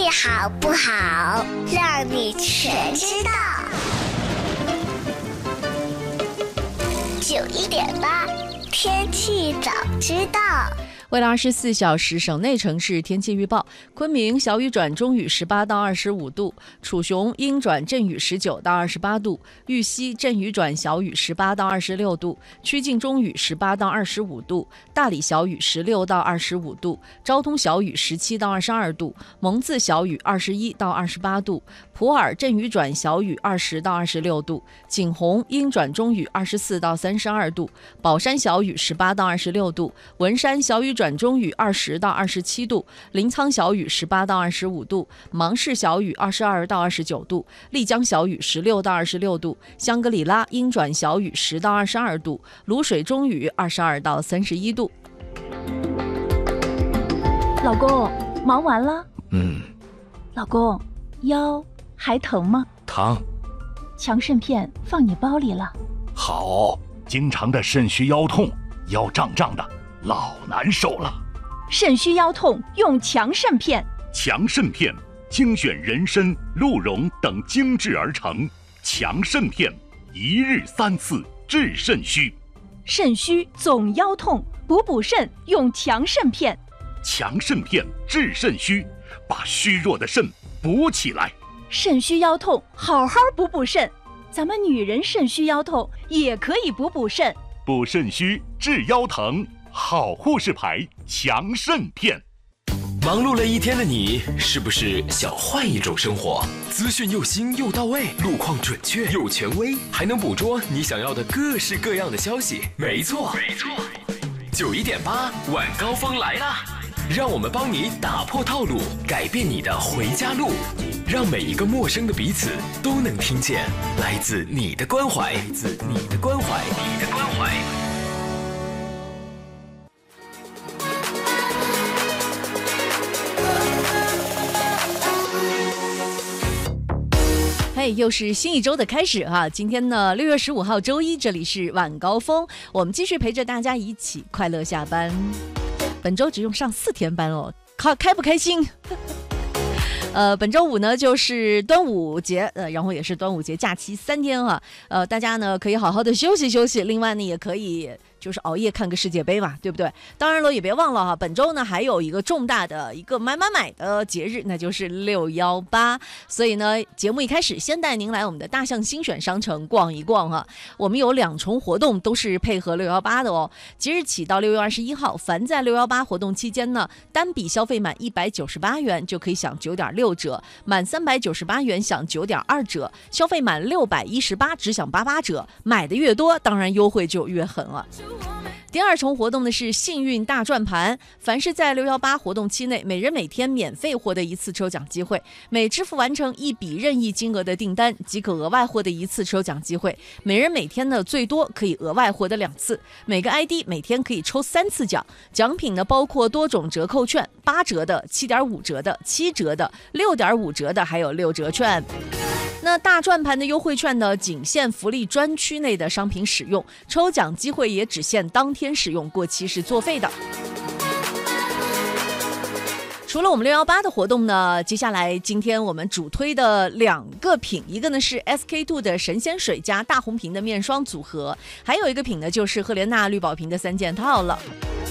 好不好？让你全知道。91.8天气早知道。 未来24小时省内城市天气预报：昆明小雨转中雨18到25度，楚雄阴转阵雨19到28度，玉溪阵雨转小雨18到26度，曲靖中雨18到25度，大理小雨16到25度，昭通小雨17到22度，蒙自小雨21到28度，普洱阵雨转小雨20到26度，景洪阴转中雨24到32度，宝山小雨18到26度，文山小雨转中雨20到27度，临沧小雨18到25度，芒市小雨22到29度，丽江小雨16到26度，香格里拉阴转小雨10到22度，卤水中雨22到31度。 老公，忙完了？老公，腰还疼吗？ 疼。 强肾片放你包里了。 好，经常的肾虚腰痛，腰胀胀的，老难受了。 肾虚腰痛用强肾片。 强肾片精选人参、鹿茸等精制而成，强肾片一日3次治肾虚。 肾虚总腰痛，补肾用强肾片。 强肾片治肾虚，把虚弱的肾补起来。 肾虚腰痛好好补肾，咱们女人肾虚腰痛也可以补肾。 补肾虚治腰疼，好护士牌强肾片。 忙碌了一天的你，是不是想换一种生活？资讯又新又到位，路况准确又权威，还能捕捉你想要的各式各样的消息。没错，91.8晚高峰来啦！让我们帮你打破套路，改变你的回家路，让每一个陌生的彼此都能听见来自你的关怀，来自你的关怀，你的关怀。 嘿，又是新一周的开始哈！今天呢，6月15号周一，这里是晚高峰，我们继续陪着大家一起快乐下班。本周只用上4天班哦，开不开心？本周五呢就是端午节，然后也是端午节假期3天啊，大家呢可以好好的休息休息，另外呢也可以就是熬夜看个世界杯嘛，对不对？当然了，也别忘了哈，本周呢还有一个重大的一个买的节日，那就是618。所以呢，节目一开始先带您来我们的大象精选商城逛一逛哈。我们有2重活动，都是配合618的哦。即日起到6月21号，凡在618活动期间呢，单笔消费满198元就可以享9.6折，满398元享9.2折，消费满618只享88折，买的越多，当然优惠就越狠了。第2重活动的是幸运大转盘，凡是在618活动期内，每人每天免费获得1次抽奖机会，每支付完成1笔任意金额的订单即可额外获得1次抽奖机会，每人每天呢最多可以额外获得2次，每个 ID 每天可以抽3次奖，奖品呢包括多种折扣券，8折的、7.5折的、7折的、6.5折的，还有6折券。那大转盘的优惠券呢，仅限福利专区内的商品使用，抽奖机会也只限当天使用，过期是作废的。除了我们618的活动呢，接下来今天我们主推的2个品，一个呢是 SK2 的神仙水加大红瓶的面霜组合，还有一个品呢就是赫莲娜绿宝瓶的3件套了。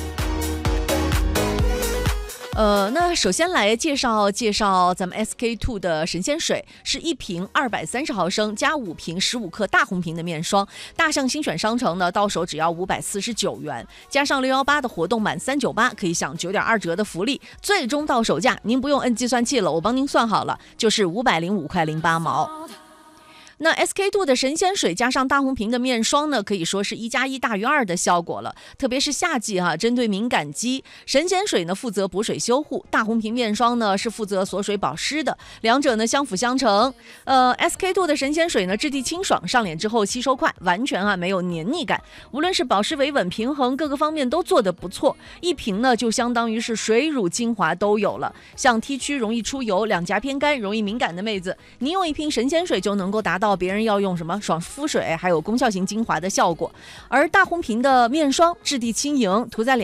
那首先来介绍咱们 SK2 的神仙水，是1瓶230毫升加5瓶15克大红瓶的面霜，大象精选商城呢到手只要549元，加上618的活动满398可以享9.2折的福利，最终到手价您不用摁计算器了，我帮您算好了，就是505块08毛。那 SK2 的神仙水加上大红瓶的面霜呢，可以说是1+1大于2的效果了。特别是夏季针对敏感肌，神仙水呢负责补水修护，大红瓶面霜呢是负责锁水保湿的，两者呢相辅相成。SK2 的神仙水呢质地清爽，上脸之后吸收快，完全没有黏腻感，无论是保湿维稳平衡各个方面都做得不错。一瓶呢就相当于是水乳精华都有了。像 T 区容易出油、两颊偏干、容易敏感的妹子，你用一瓶神仙水就能够达到别人要用什么爽肤水还有功效型精华的效果。而大红瓶的面霜质地轻盈，涂在脸